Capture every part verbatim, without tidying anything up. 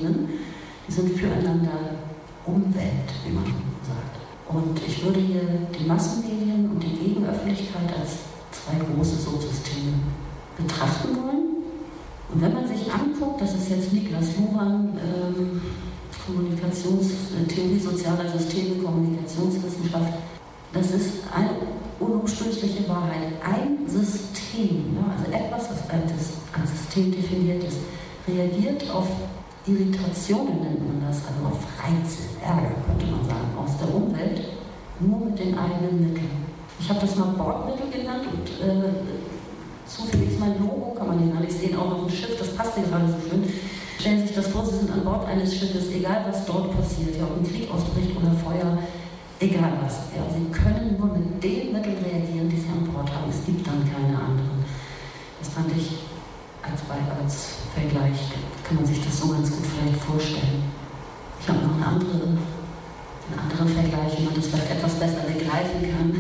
Massenmedien, die sind füreinander Umwelt, wie man sagt. Und ich würde hier die Massenmedien und die Gegenöffentlichkeit als zwei große Subsysteme betrachten wollen. Und wenn man sich anguckt, das ist jetzt Niklas Luhmann, ähm, Kommunikationstheorie sozialer Systeme, Kommunikationswissenschaft, das ist eine unumstößliche Wahrheit. Ein System, ja, also etwas, was als System definiert ist, reagiert auf Irritationen, nennt man das, also auf Reize, Ärger, könnte man sagen, aus der Umwelt, nur mit den eigenen Mitteln. Ich habe das mal Bordmittel genannt und äh, zufällig ist mein Logo, kann man hier gar nicht sehen, auch noch ein Schiff, das passt hier gerade so schön. Stellen Sie sich das vor, Sie sind an Bord eines Schiffes, egal was dort passiert, ja, ob ein Krieg ausbricht oder Feuer, egal was. Ja, Sie können nur mit den Mitteln reagieren, die Sie an Bord haben. Es gibt dann keine anderen. Das fand ich als, als Vergleich, kann man sich das so ganz gut vielleicht vorstellen. Ich habe noch eine andere, einen anderen Vergleich, wie man das vielleicht etwas besser begreifen kann.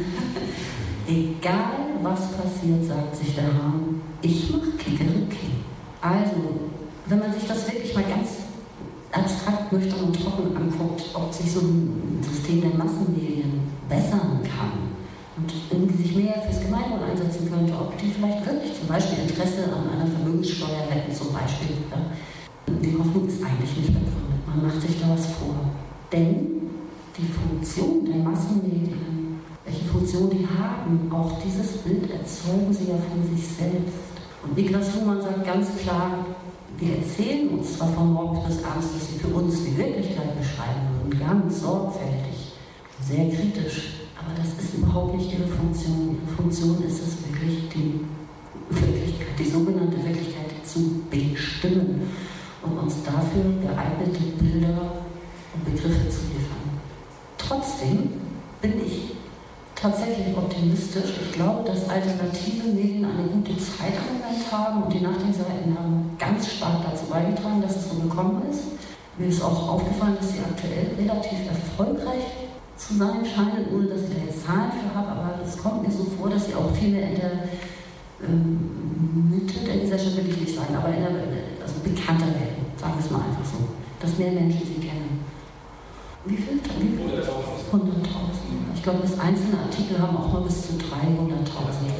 Egal was passiert, sagt sich der Hahn, ich mache Kikeriki. Also, wenn man sich das wirklich mal ganz abstrakt, nüchtern und trocken anguckt, ob sich so ein System der Massenmedien bessern kann und irgendwie sich mehr fürs Gemeinwohl einsetzen könnte, ob die vielleicht wirklich zum Beispiel Interesse an einer Vermögenssteuer hätten, zum Beispiel. Ja. Die Hoffnung ist eigentlich nicht begründet. Man macht sich da was vor. Denn die Funktion der Massenmedien, welche Funktion die haben, auch dieses Bild erzeugen sie ja von sich selbst. Und Niklas Luhmann sagt ganz klar, wir erzählen uns zwar von morgens bis abends, dass sie für uns die Wirklichkeit beschreiben würden, ganz sorgfältig, sehr kritisch, aber das ist überhaupt nicht ihre Funktion. Ihre Funktion ist es wirklich, die Wirklichkeit, die sogenannte Wirklichkeit zu bestimmen und uns dafür geeignete Bilder und Begriffe zu liefern. Trotzdem bin ich tatsächlich optimistisch. Ich glaube, dass alternative Medien eine gute Zeit im Moment haben und die Nachdenkseiten haben ganz stark dazu beigetragen, dass es so gekommen ist. Mir ist auch aufgefallen, dass sie aktuell relativ erfolgreich zu sein scheinen, ohne dass ich da jetzt Zahlen für habe, aber es kommt mir so vor, dass sie auch viel mehr in der ähm, Mitte der Gesellschaft, will ich nicht sagen, aber in der, also bekannter werden, sagen wir es mal einfach so, dass mehr Menschen sie kennen. Wie viel? hunderttausend. Ich glaube, das einzelne Artikel haben auch mal bis zu dreihunderttausend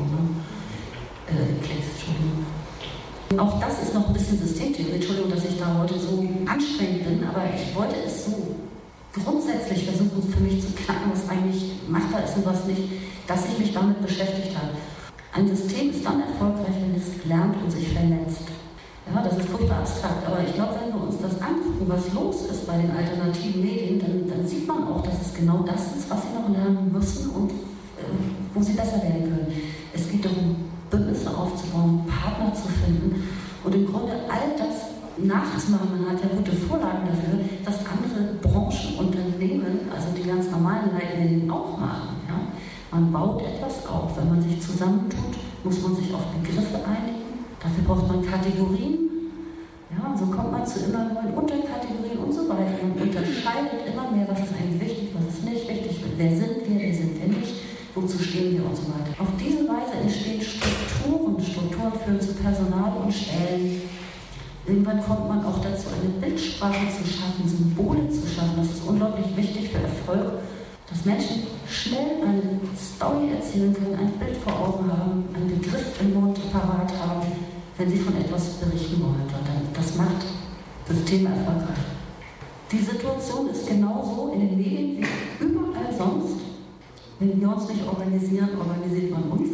äh, Klicks. Entschuldigung. Auch das ist noch ein bisschen Systemtheorie. Entschuldigung, dass ich da heute so anstrengend bin, aber ich wollte es so grundsätzlich versuchen, für mich zu knacken, was eigentlich machbar ist und was nicht, dass ich mich damit beschäftigt habe. Ein System ist dann erfolgreich, wenn es lernt und sich vernetzt. Ja, das ist furchtbar abstrakt, aber ich glaube, wenn wir uns das angucken, was los ist bei den alternativen Medien, dann, dann sieht man auch, dass es genau das ist, was sie noch lernen müssen und äh, wo sie besser werden können. Es geht darum, Bündnisse aufzubauen, Partner zu finden und im Grunde all das nachzumachen. Man hat ja gute Vorlagen dafür, dass andere Branchen, Unternehmen, also die ganz normalen Leitmedien auch machen. Ja? Man baut etwas auf. Wenn man sich zusammentut, muss man sich auf Begriffe einigen. Dafür braucht man Kategorien. Ja, und so kommt man zu immer neuen Unterkategorien und so weiter. Man unterscheidet immer mehr, was ist eigentlich wichtig, was ist nicht wichtig, wer sind wir, wer sind wir nicht, wozu stehen wir und so weiter. Auf diese Weise entstehen Strukturen. Strukturen führen zu Personal und Stellen. Irgendwann kommt man auch dazu, eine Bildsprache zu schaffen, Symbole zu schaffen. Das ist unglaublich wichtig für Erfolg, dass Menschen schnell eine Story erzählen können, ein Bild vor Augen haben, einen Begriff im Mund parat haben, wenn sie von etwas berichten wollen. Und das macht Systeme erfolgreich. Die Situation ist genauso in den Medien wie überall sonst. Wenn wir uns nicht organisieren, organisiert man uns.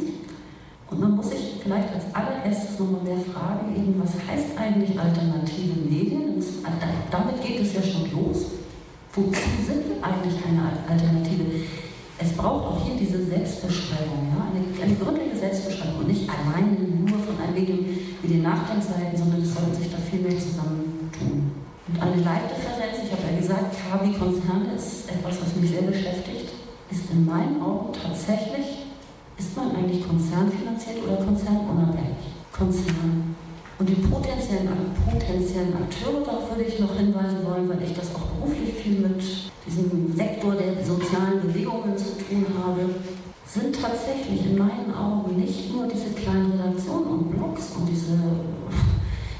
Und man muss sich vielleicht als allererstes nochmal mehr fragen, eben, was heißt eigentlich alternative Medien? Und damit geht es ja schon los. Wozu sind wir eigentlich eine Alternative? Es braucht auch hier diese Selbstbeschreibung, ja? eine, eine gründliche Selbstbeschreibung und nicht alleine nur von einem Medium wie den Nachdenkseiten, sondern es sollten sich da viel mehr zusammentun. Und eine Leitdifferenz, ich habe ja gesagt, K wie Konzerne ist etwas, was mich sehr beschäftigt, ist in meinen Augen tatsächlich, ist man eigentlich konzernfinanziert oder konzernunabhängig? Konzern. Und die potenziellen, potenziellen Akteure, darauf würde ich noch hinweisen wollen, weil ich das auch beruflich viel mit diesem Sektor der sozialen Bewegungen zu tun habe, sind tatsächlich in meinen Augen nicht nur diese kleinen Redaktionen und Blogs und diese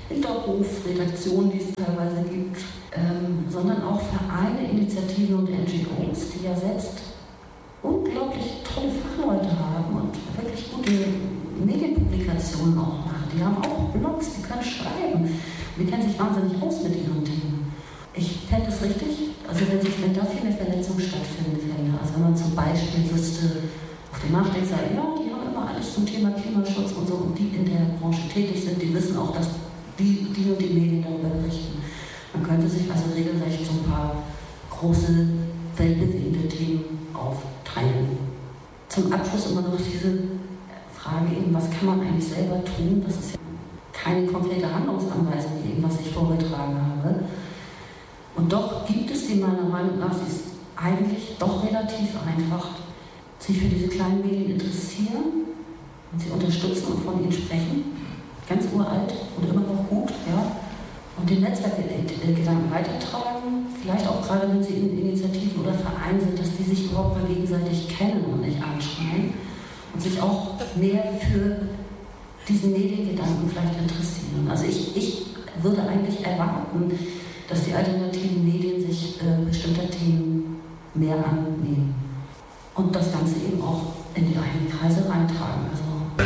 Hinterhofredaktionen, die es teilweise gibt, ähm, sondern auch Vereine, Initiativen und N G Os, die ja selbst unglaublich tolle Fachleute haben und wirklich gute Medienpublikationen auch machen. Die haben auch Blogs, die können schreiben. Die kennen sich wahnsinnig aus mit ihren Themen. Ich fände es richtig, also wenn, sich, wenn da viel mehr Verletzung stattfindet, also wenn man zum Beispiel wüsste, auf den Nachdenkseiten, ja, die haben immer alles zum Thema Klimaschutz und so, und die in der Branche tätig sind, die wissen auch, dass die, die und die Medien darüber berichten. Man könnte sich also regelrecht so ein paar große, weltbewegende Themen aufteilen. Zum Abschluss immer noch diese Frage eben, was kann man eigentlich selber tun? Das ist ja keine konkrete Handlungsanweisung, eben, was ich vorgetragen habe. Und doch gibt es sie meiner Meinung nach, sie ist eigentlich doch relativ einfach, sich für diese kleinen Medien interessieren und sie unterstützen und von ihnen sprechen. Ganz uralt und immer noch gut, ja. Und den Netzwerkgedanken weitertragen, vielleicht auch gerade, wenn sie in Initiativen oder Vereinen sind, dass die sich überhaupt mal gegenseitig kennen und nicht anschreien und sich auch mehr für diesen Mediengedanken vielleicht interessieren. Also ich, ich würde eigentlich erwarten, dass die alternativen Medien sich äh, bestimmter Themen mehr annehmen und das Ganze eben auch in die eigenen Kreise reintragen. Also